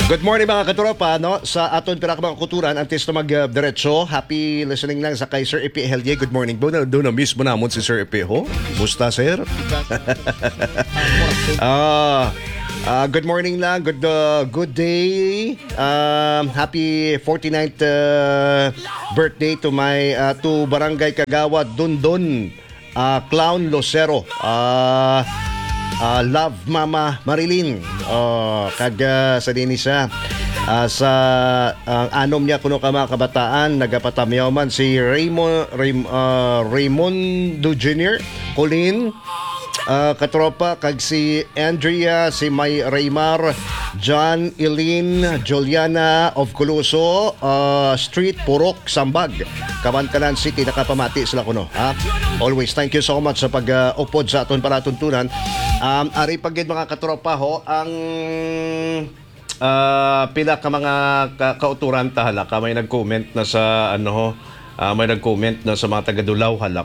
Good morning mga katropa, no? Sa aton pinakamang kuturan, antes na mag-diretso, happy listening lang sa kay Sir Epi Helye. Good morning po. Doon na mismo namon si Sir Epi, ho? Busta, sir? Good morning lang. Good day. Happy 49th birthday to my to Barangay Kagawad, Dundon, Clown Lucero. Love Mama Marilyn sa Denisa sa anom niya kuno ka mga kabataan nagapatamyaw man si Raymondo Jr. Colin katropa kag si Andrea, si May Raymar, John, Eileen, Juliana of Coloso, Street, Purok, Sambag, Kabankanan City. Nakapamati sila kuno, ha? Always thank you so much sa pag-upod sa aton palatuntunan. Ari pagid mga katropa ho ang pila ka mga kauturan tahala ka may nag-comment na sa ano ho. May nag-comment na sa mga taga-Dulaw, hala.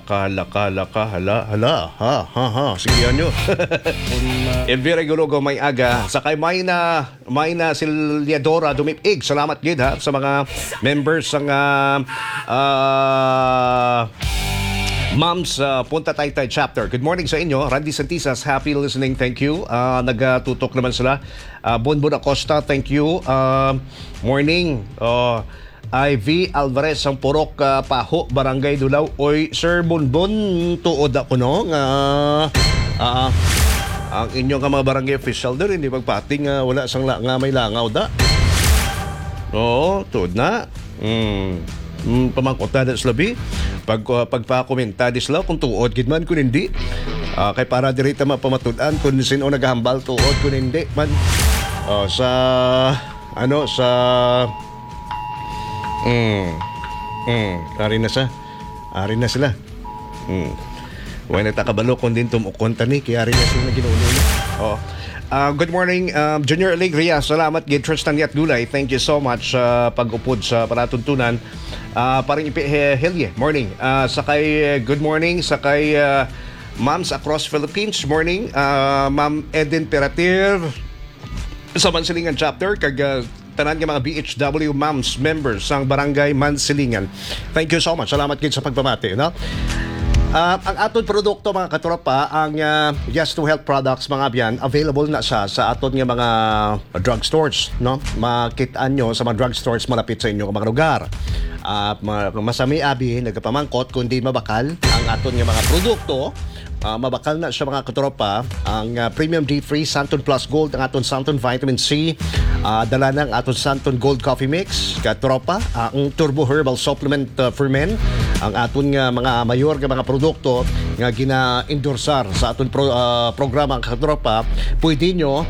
Sige yan nyo. Elvira Gulugo may aga. Sakay may na si Liadora Dumipig. Salamat gid ha sa mga members ng Moms Punta Taytay Chapter. Good morning sa inyo. Randy Santisas, happy listening. Thank you. Nagtutok naman sila. Bonbon Acosta, thank you. Morning. Ivy Alvarez ang Purok Paho, Barangay Dulaw. Oy, Sir Bonbon, tuod ako no ang inyong mga barangay official doon hindi magpating wala sang nga may langaw da. Oo, tuod na. Pamangkota da slabi. Pagpakomenta di sila kung tuod gid man kun hindi. Kay para dirita mapamatudan kung sino naghambal tuod kun hindi man. Sa Ari na sila. Wala na takabalo kung din tumukunta ni kaya ari na sila na ginuulo. Good morning, Junior Alegria. Salamat gid Tristan Yat Gulay. Thank you so much pag-upod sa paratuntunan. Parang Helye, morning. Sakay good morning sakay Moms across Philippines. Morning, Ma'am Eden Peratir sa Mansilingan chapter kag tanan nga mga BHW Moms members sang Barangay Mansilingan. Thank you so much. Salamat gid sa pagpamati, no? Ang aton produkto mga katropa, ang Yes to Health products mga byan, available na sa aton nga mga drugstores, no? Makitaan nyo sa mga drugstores malapit sa inyo mga lugar. Masami abi nagpamangkot kundi mabakal ang aton nga mga produkto. Mabakal na siya mga katropa ang Premium D3 Santon Plus Gold, ang aton Santon Vitamin C, dala ng aton Santon Gold Coffee Mix katropa, ang Turbo Herbal Supplement for Men, ang aton nga mga mayor nga mga produkto nga gina-endorsar sa aton programa katropa. Pwede nyo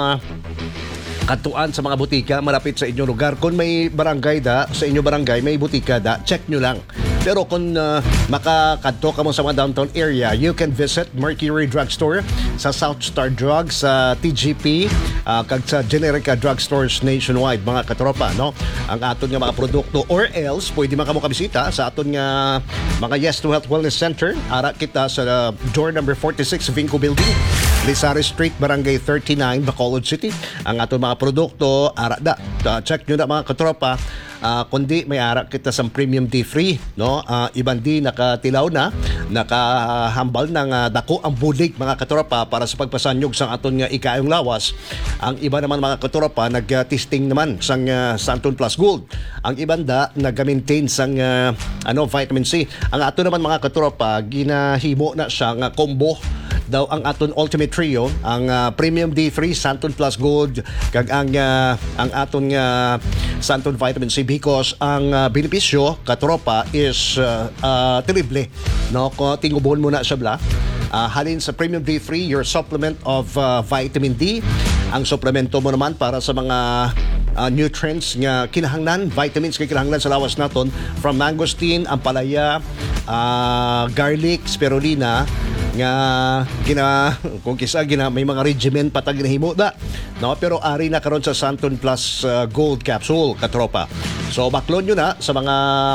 katuan sa mga butika malapit sa inyong lugar. Kung may barangay sa inyo barangay may butika check nyo lang. Pero kung makakadto ka mo sa mga downtown area, you can visit Mercury Drugstore sa South Star Drugs, sa TGP, kag sa Generica Drugstores nationwide mga katropa, no? Ang aton nga mga produkto or else pwede man kamo kabisita sa aton nga mga Yes to Health Wellness Center. Ara kita sa door number 46 Vinco Building, Lizares Street, Barangay 39, Bacolod City. Ang aton mga produkto ara check nyo na mga katropa. Kundi may arak kita sa Premium D3, no? Iban di nakatilaw na, nakahambal ng dako ang bulig mga katropa para sa pagpasanyog sa aton nga ikayong lawas. Ang iba naman mga katropa nag-testing naman sang Santon Plus Gold. Ang ibanda nag-maintain sang vitamin C. Ang aton naman mga katropa ginahimo na siya nga combo daw ang aton Ultimate Trio, ang Premium D3 Santon Plus Gold kag ang aton Santon Vitamin C, because ang benepisyo katropa is terrible, no? Ko tingubon mo na siya bla. Halin sa Premium D3 your supplement of vitamin D, ang suplemento mo naman para sa mga nutrients nga kinahanglan, vitamins nga kinahanglan sa lawas naton, from mangosteen, ampalaya, garlic, spirulina nga kung kisa may mga regimen patag ginahimo no, pero ari na karon sa Santon Plus Gold Capsule katropa. So baklon nyo na sa mga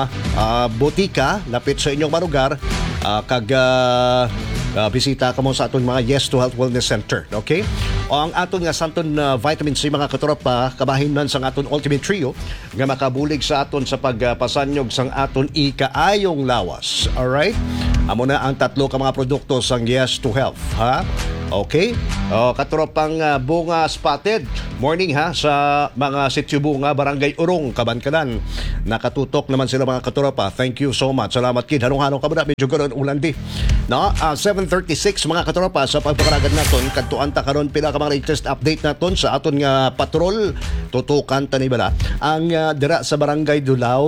botika lapit sa inyong marugar, bisita ka mo sa atong mga Yes to Health Wellness Center, okay? O ang aton nga santon vitamin C mga katropa kabahinan sa aton Ultimate Trio nga makabulig sa aton sa pagpasanyog sang aton ikaayong lawas. Alright? Amo na ang tatlo ka mga produkto sang Yes to Health, ha? Okay? Katropang bunga spotted. Morning ha sa mga sityo bunga, Barangay Urong, Kabankanan. Nakatutok naman sila mga katropa. Thank you so much. Salamat kid. Hanong-hanong ka ba na? Medyo karoon ulan di. No? 7:36 mga katropa sa pagpakaragan naton. Kantuan ta karon pila ka mga latest update naton sa aton nga patrol. Tutukan ta ni bala. Ang dira sa Barangay Dulao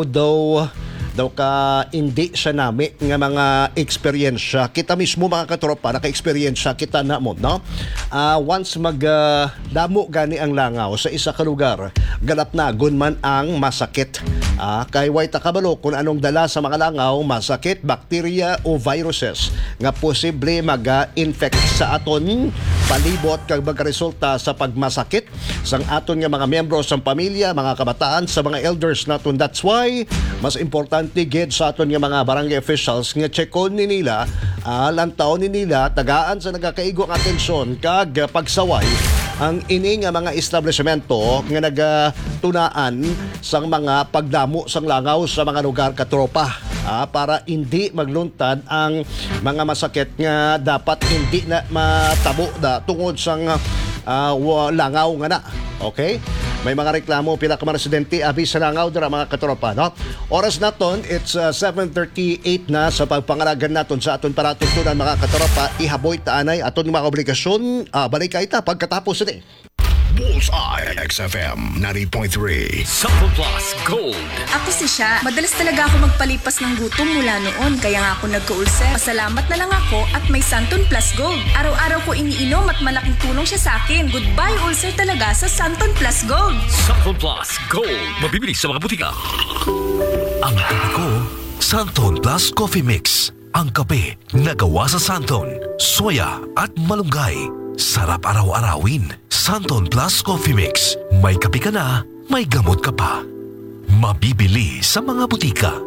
daw ka hindi siya nami nga mga eksperyensya. Kita mismo mga katropa, naka-eksperyensya kita na mo, no? Once damo gani ang langaw sa isa ka lugar, ganap na gunman ang masakit. Kay way takabalo kung anong dala sa mga langaw, masakit, bacteria o viruses nga posible mag-infect sa aton palibot kag magresulta sa pagmasakit sang aton nga mga miyembro sa pamilya, mga kabataan, sa mga elders naton. That's why mas importante gid sa aton nga mga barangay officials nga checkon ni nila, lantaw ni nila, tagaan sa nagakaigo ang atensyon kag pagsaway ang ini nga mga establishmento nga nagatunaan sang mga pagdamo sang langaw sa mga lugar katropa, para hindi magluntad ang mga masakit nga dapat hindi na matabo da tungod sang langaw nga na. Okay? May mga reklamo pila ka mga residente abi sa langaw dira mga katropa, no? Oras naton, it's 7:38 na sa pagpangalagan naton sa aton paratugtunan mga katropa. Ihaboy taanay aton mga obligasyon. Balik kay ta pagkatapos ni Bullseye XFM 90.3 Sample Plus Gold. Ako si Sha. Madalas talaga ako magpalipas ng gutom mula noon. Kaya nga ako nagka-ulcer. Pasalamat na lang ako at may Santon Plus Gold. Araw-araw ko iniinom at malaking tulong siya sa akin. Goodbye ulcer talaga sa Santon Plus Gold. Sample Plus Gold. Mabibili sa mga butika. Ang kape ko, Santon Plus Coffee Mix. Ang kape na gawa sa Santon, soya at malunggay. Sarap araw-arawin. Santon Plus Coffee Mix. May kape ka na, may gamot ka pa. Mabibili sa mga butika.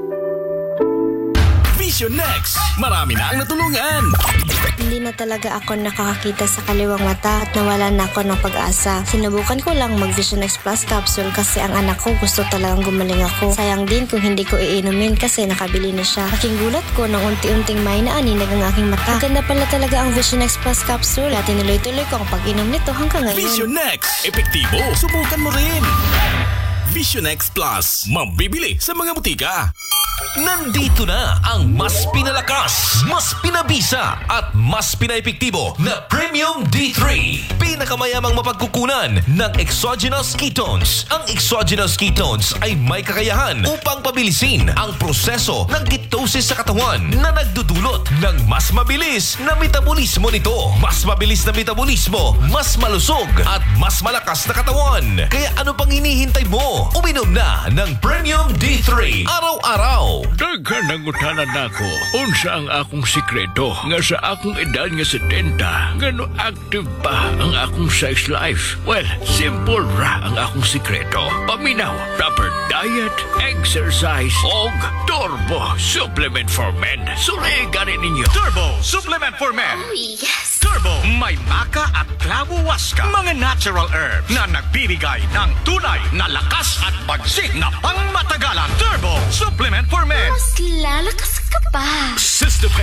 Vision Next. Marami na ang natulungan. Hindi na talaga ako nakakakita sa kaliwang mata at nawala na ako ng pag-asa. Sinubukan ko lang mag Vision X Plus capsule kasi ang anak ko gusto talagang gumaling ako. Sayang din kung hindi ko iinumin kasi nakabili na siya. Aking gulat ko nang unti-unting may naaninag ang aking mata. Maganda pala talaga ang Vision X Plus capsule at tinuloy-tuloy ko ang pag-inom nito hanggang ngayon. Vision Next. Epektibo. Subukan mo rin. Vision X Plus. Mabibili sa mga butika. Nandito na ang mas pinalakas, mas pinabisa at mas pinaepektibo na Premium D3. Pinakamayamang mapagkukunan ng exogenous ketones. Ang exogenous ketones ay may kakayahan upang pabilisin ang proseso ng ketosis sa katawan na nagdudulot ng mas mabilis na metabolismo nito. Mas mabilis na metabolismo, mas malusog at mas malakas na katawan. Kaya ano pang hinihintay mo? Uminom na ng Premium D3 araw-araw. Daghan nangutanan nako unsa ang akong sikreto nga sa akong edad nga 70 ngano active pa ang akong sex life. Well, simple ra ang akong sikreto. Paminaw, proper diet, exercise og Turbo Supplement for Men. Suriganin ninyo Turbo Supplement for Men. Oh, yes! Turbo, may maka at klabo waska, mga natural herbs na nagbibigay ng tunay na lakas at bagsik na pangmatagalan. Turbo Supplement for Men. Mas lalakas ka pa. System